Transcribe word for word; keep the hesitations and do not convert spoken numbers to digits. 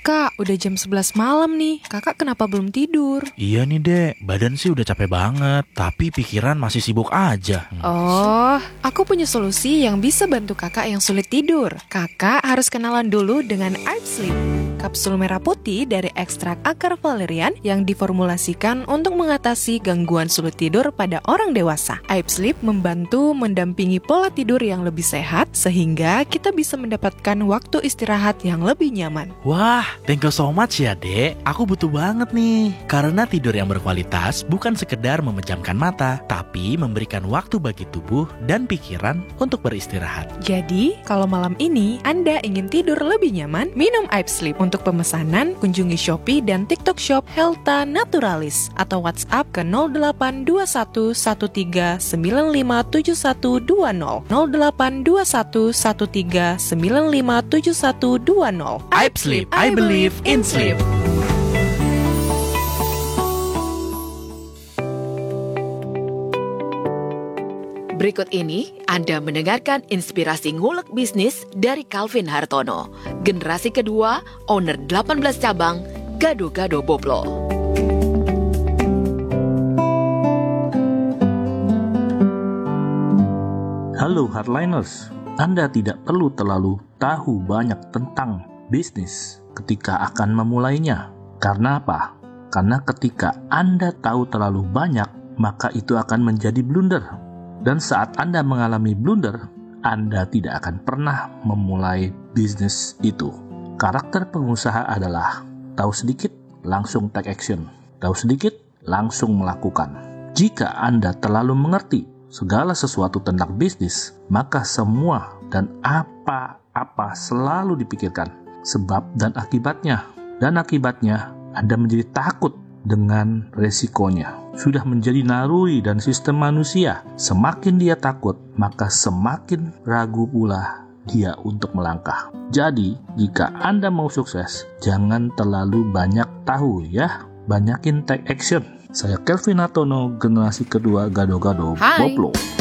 Kak, udah jam sebelas malam nih. Kakak kenapa belum tidur? Iya nih dek, badan sih udah capek banget, tapi pikiran masih sibuk aja. Oh, aku punya solusi yang bisa bantu kakak yang sulit tidur. Kakak harus kenalan dulu dengan Aib Sleep, kapsul merah putih dari ekstrak akar valerian yang diformulasikan untuk mengatasi gangguan sulit tidur pada orang dewasa. Aib Sleep membantu mendampingi pola tidur yang lebih sehat sehingga kita bisa mendapatkan waktu istirahat yang lebih nyaman. Wah, thank you so much ya dek, aku butuh banget nih. Karena tidur yang berkualitas bukan sekedar memejamkan mata, tapi memberikan waktu bagi tubuh dan pikiran untuk beristirahat. Jadi, kalau malam ini Anda ingin tidur lebih nyaman, minum Aib Sleep. Untuk pemesanan, kunjungi Shopee dan TikTok Shop Helta Naturalis atau WhatsApp ke nol delapan dua satu satu tiga sembilan lima tujuh satu dua nol nol delapan dua satu satu tiga sembilan lima tujuh satu dua nol. Aib Sleep, I believe in sleep. Berikut ini Anda mendengarkan inspirasi ngulek bisnis dari Calvin Hartono, generasi kedua, owner delapan belas cabang, Gado-Gado Boplo. Halo Hardliners, Anda tidak perlu terlalu tahu banyak tentang bisnis ketika akan memulainya. Karena apa? Karena ketika Anda tahu terlalu banyak, maka itu akan menjadi blunder. Dan saat Anda mengalami blunder, Anda tidak akan pernah memulai bisnis itu. Karakter pengusaha adalah tahu sedikit, langsung take action. Tahu sedikit, langsung melakukan. Jika Anda terlalu mengerti segala sesuatu tentang bisnis, maka semua dan apa-apa selalu dipikirkan sebab dan akibatnya. Dan akibatnya, Anda menjadi takut dengan resikonya. Sudah menjadi naluri dan sistem manusia. Semakin dia takut, maka semakin ragu pula dia untuk melangkah. Jadi, jika Anda mau sukses, jangan terlalu banyak tahu ya. Banyakin take action. Saya Calvin Hartono, generasi kedua Gado-Gado Boplo.